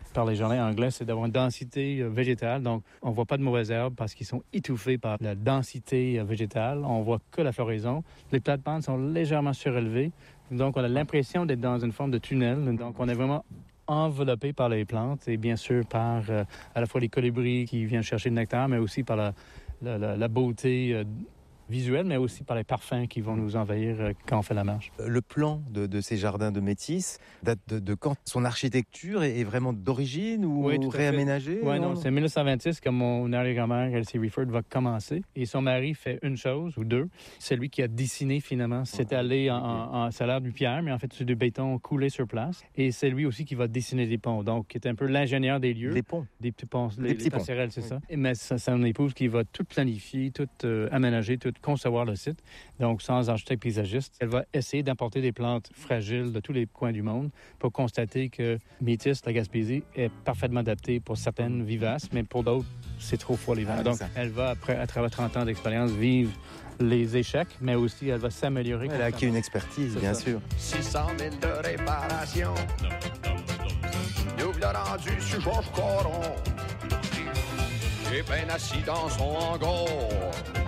par les jardins anglais, c'est d'avoir une densité végétale. Donc, on voit pas de mauvaises herbes parce qu'ils sont étouffés par la densité végétale. On voit que la floraison. Les plates-bandes sont légèrement surélevées. Donc, on a l'impression d'être dans une forme de tunnel. Donc, on est vraiment enveloppé par les plantes et bien sûr par à la fois les colibris qui viennent chercher le nectar, mais aussi par la beauté visuelle, mais aussi par les parfums qui vont nous envahir quand on fait la marche. Le plan de ces jardins de Métis date de quand? Son architecture est vraiment d'origine ou réaménagée? Oui, non, c'est 1926 que mon arrière-grand-mère, Elsie Rieford, va commencer. Et son mari fait une chose ou deux. C'est lui qui a dessiné finalement. C'est allé ça a l'air du pierre, mais en fait, c'est du béton coulé sur place. Et c'est lui aussi qui va dessiner des ponts. Donc, qui est un peu l'ingénieur des lieux. Des ponts? Des petits ponts. Les passerelles, c'est ça. Mais c'est son épouse qui va tout planifier, tout aménager, tout concevoir le site. Donc, sans architecte paysagiste, elle va essayer d'importer des plantes fragiles de tous les coins du monde pour constater que Métis, la Gaspésie, est parfaitement adaptée pour certaines vivaces, mais pour d'autres, c'est trop froid l'hiver. Donc, elle va, après, à travers 30 ans d'expérience, vivre les échecs, mais aussi elle va s'améliorer. Elle a acquis une expertise, bien sûr. 600 000 de réparation. Nous l'a rendu sur Georges Coron. Et ben assis dans son hangar.